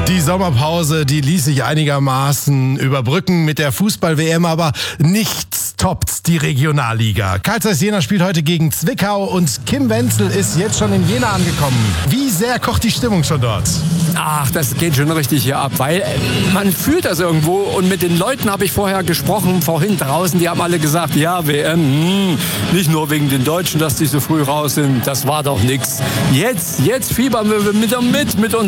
Die Sommerpause, die ließ sich einigermaßen überbrücken mit der Fußball-WM, aber nichts toppt die Regionalliga. Carl Zeiss Jena spielt heute gegen Zwickau und Kim Wenzel ist jetzt schon in Jena angekommen. Wie sehr kocht die Stimmung schon dort? Ach, das geht schon richtig hier ab, weil man fühlt das irgendwo. Und mit den Leuten habe ich vorher gesprochen, vorhin draußen, die haben alle gesagt, ja, WM, nicht nur wegen den Deutschen, dass die so früh raus sind, das war doch nix. Jetzt fiebern wir mit uns